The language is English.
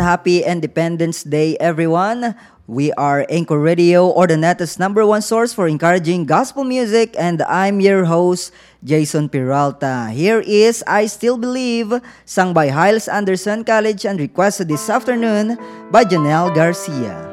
Happy Independence Day, everyone. We are Anchor Radio, or the net's number one source for encouraging gospel music, and I'm your host, Jason Peralta. Here is I Still Believe, sung by Hiles Anderson College and requested this afternoon by Janelle Garcia.